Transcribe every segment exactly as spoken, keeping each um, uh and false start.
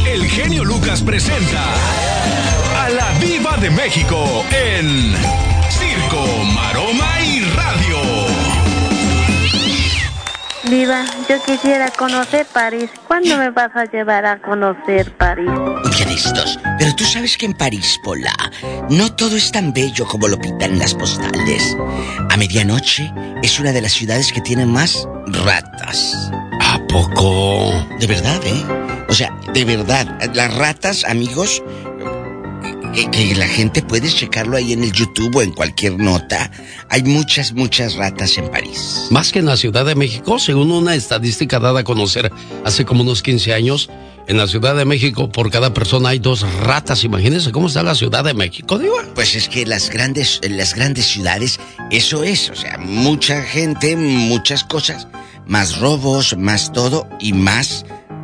el genio Lucas presenta a la Diva de México en Circo, Maroma y Radio. Diva, yo quisiera conocer París. ¿Cuándo me vas a llevar a conocer París? Oye, de estos, pero tú sabes que en París, Pola, no todo es tan bello como lo pintan en las postales. A medianoche es una de las ciudades que tienen más ratas. ¿A poco? De verdad, ¿eh? O sea, de verdad, las ratas, amigos, que, que la gente puede checarlo ahí en el YouTube o en cualquier nota. Hay muchas, muchas ratas en París. Más que en la Ciudad de México, según una estadística dada a conocer hace como unos quince años, en la Ciudad de México por cada persona hay dos ratas. Imagínense cómo está la Ciudad de México, digo. Pues es que las grandes, las grandes ciudades, eso es, o sea, mucha gente, muchas cosas, más robos, más todo y más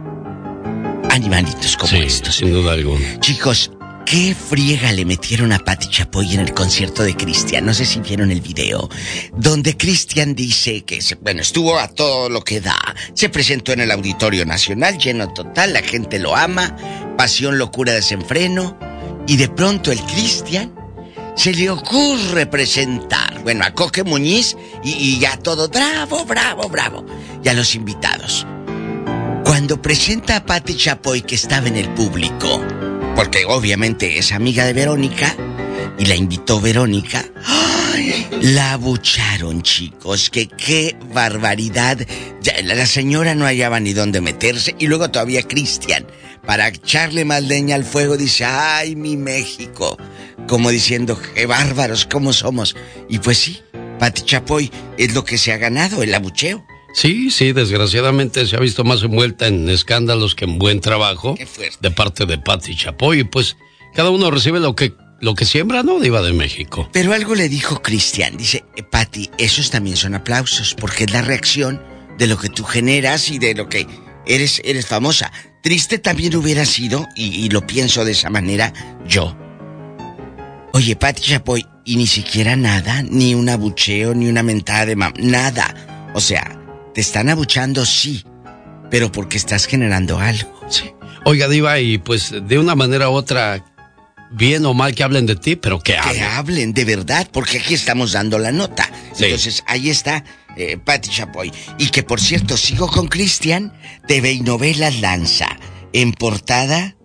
animalitos como sí, estos. Sin duda alguna. Chicos, ¿qué friega le metieron a Pati Chapoy en el concierto de Cristian? No sé si vieron el video, donde Cristian dice que, se, bueno, estuvo a todo lo que da. Se presentó en el Auditorio Nacional, lleno total, la gente lo ama, pasión, locura, desenfreno, y de pronto el Cristian se le ocurre presentar, bueno, a Coque Muñiz y, y ya todo, bravo, bravo, bravo, y a los invitados. Cuando presenta a Pati Chapoy, que estaba en el público, porque obviamente es amiga de Verónica, y la invitó Verónica, ¡ay! La abucharon, chicos, que qué barbaridad. Ya, la señora no hallaba ni dónde meterse, y luego todavía Cristian, para echarle más leña al fuego, dice, ¡ay, mi México! Como diciendo, qué bárbaros, cómo somos. Y pues sí, Pati Chapoy es lo que se ha ganado, el abucheo. Sí, sí, desgraciadamente se ha visto más envuelta en escándalos que en buen trabajo de parte de Pati Chapoy. Y pues cada uno recibe lo que lo que siembra, ¿no, Diva de México? Pero algo le dijo Cristian, dice, Pati, esos también son aplausos, porque es la reacción de lo que tú generas y de lo que eres, eres famosa. Triste también hubiera sido, y, y lo pienso de esa manera, yo. Oye, Pati Chapoy, y ni siquiera nada, ni un abucheo, ni una mentada de mam, nada. O sea, te están abuchando, sí, pero porque estás generando algo. Sí. Oiga, Diva, y pues de una manera u otra, bien o mal que hablen de ti, pero que hablen. Que hablen, de verdad, porque aquí estamos dando la nota. Sí. Entonces, ahí está eh, Pati Chapoy. Y que, por cierto, sigo con Cristian, T V y Novelas lanza en portada...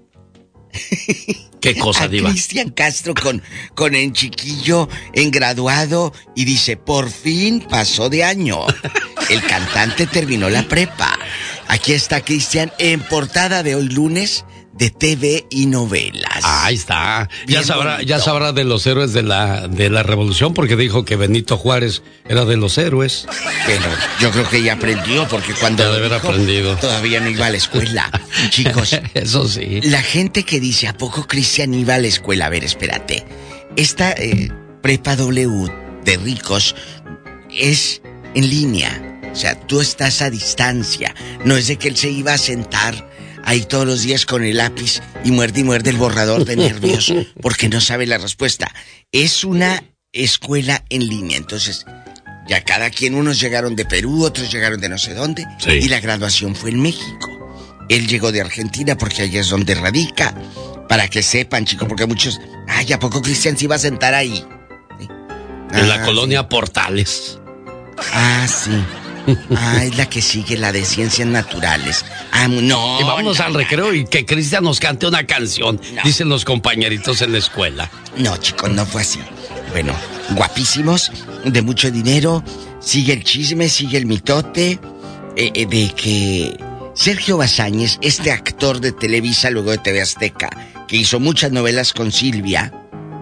¿Qué cosa, Diva? Cristian Castro con, con el chiquillo en graduado y dice, por fin pasó de año. El cantante terminó la prepa. Aquí está Cristian en portada de hoy lunes de T V y Novelas. Ahí está. Ya sabrá, ya sabrá de los héroes de la, de la revolución, porque dijo que Benito Juárez era de los héroes. Pero yo creo que ya aprendió, porque cuando ya debe haber aprendido. Todavía no iba a la escuela. Chicos, eso sí. La gente que dice, ¿a poco Cristian iba a la escuela? A ver, espérate. Esta eh, prepa W de ricos es en línea. O sea, tú estás a distancia. No es de que él se iba a sentar ahí todos los días con el lápiz y muerde y muerde el borrador de nervios porque no sabe la respuesta. Es una escuela en línea. Entonces, ya cada quien, unos llegaron de Perú, otros llegaron de no sé dónde. Sí. Y la graduación fue en México. Él llegó de Argentina porque allá es donde radica. Para que sepan, chicos, porque muchos... Ay, ¿a poco Cristian se iba a sentar ahí? ¿Sí? En ah, la colonia sí. Portales. Ah, sí. Ah, es la que sigue, la de Ciencias Naturales. Ah, no. Y vámonos no, al recreo y que Cristian nos cante una canción, no. Dicen los compañeritos en la escuela. No, chicos, no fue así. Bueno, guapísimos, de mucho dinero. Sigue el chisme, sigue el mitote eh, eh, de que Sergio Bazáñez, este actor de Televisa, luego de T V Azteca, que hizo muchas novelas con Silvia,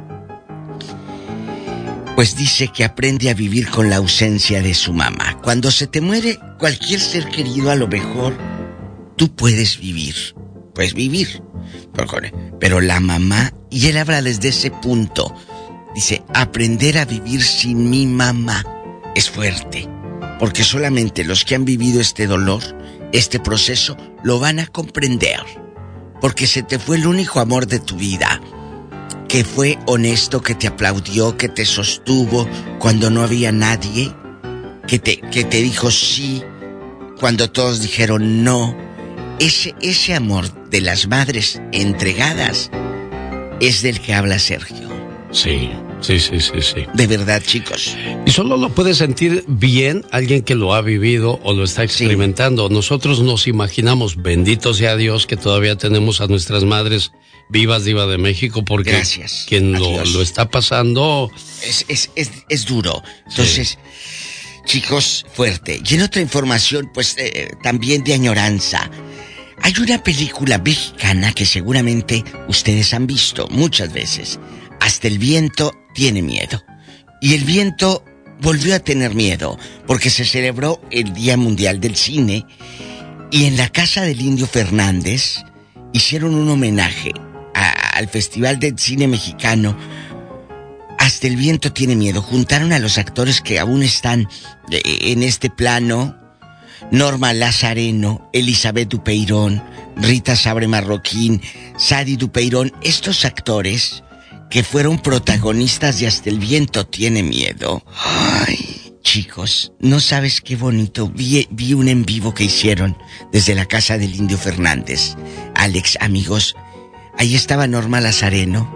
pues dice que aprende a vivir con la ausencia de su mamá. Cuando se te muere cualquier ser querido, a lo mejor tú puedes vivir, puedes vivir, pero, pero la mamá, y él habla desde ese punto, dice, aprender a vivir sin mi mamá es fuerte, porque solamente los que han vivido este dolor, este proceso, lo van a comprender, porque se te fue el único amor de tu vida, que fue honesto, que te aplaudió, que te sostuvo cuando no había nadie, que te, que te dijo sí cuando todos dijeron no. Ese, ese amor de las madres entregadas es del que habla Sergio. Sí, sí, sí, sí, sí. De verdad, chicos. Y solo lo puede sentir bien alguien que lo ha vivido o lo está experimentando. Sí. Nosotros nos imaginamos, bendito sea Dios, que todavía tenemos a nuestras madres vivas, Diva de México, porque Gracias, quien lo, lo está pasando... Es, es, es, es duro. Entonces, sí. Chicos, fuerte. Y en otra información, pues, eh, también de añoranza. Hay una película mexicana que seguramente ustedes han visto muchas veces. Hasta el viento tiene miedo. Y el viento volvió a tener miedo porque se celebró el Día Mundial del Cine y en la casa del Indio Fernández hicieron un homenaje a, al Festival del Cine Mexicano. Hasta el viento tiene miedo. Juntaron a los actores que aún están en este plano. Norma Lazareno, Elizabeth Dupeirón, Rita Sabre Marroquín, Sadi Dupeirón. Estos actores que fueron protagonistas de Hasta el viento tiene miedo. Ay, chicos, no sabes qué bonito. Vi, vi un en vivo que hicieron desde la casa del Indio Fernández. Alex, amigos, ahí estaba Norma Lazareno.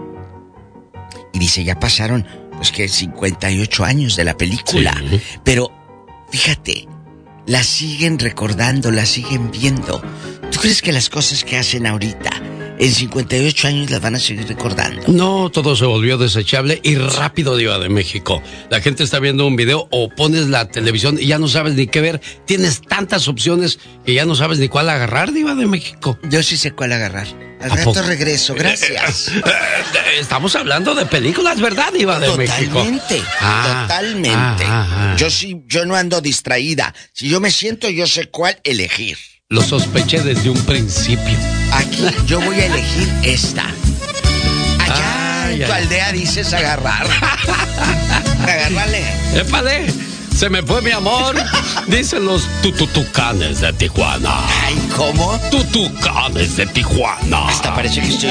Y dice, ya pasaron, pues que cincuenta y ocho años de la película. Sí. Pero, fíjate, la siguen recordando, la siguen viendo. ¿Tú crees que las cosas que hacen ahorita en cincuenta y ocho años las van a seguir recordando? No, todo se volvió desechable y rápido, Diva de México. La gente está viendo un video o pones la televisión y ya no sabes ni qué ver. Tienes tantas opciones que ya no sabes ni cuál agarrar, Diva de México. Yo sí sé cuál agarrar. Al rato regreso, gracias. Estamos hablando de películas, ¿verdad, Diva de totalmente, México? Totalmente, ah, totalmente. Ah, ah, ah. Yo sí, yo no ando distraída. Si yo me siento, yo sé cuál elegir. Lo sospeché desde un principio. Aquí yo voy a elegir esta. Allá ay, en tu ay. aldea dices agarrar. Agárrale. ¡Épale! Se me fue mi amor. Dicen los tututucanes de Tijuana. Ay, ¿cómo? Tutucanes de Tijuana. Hasta parece que estoy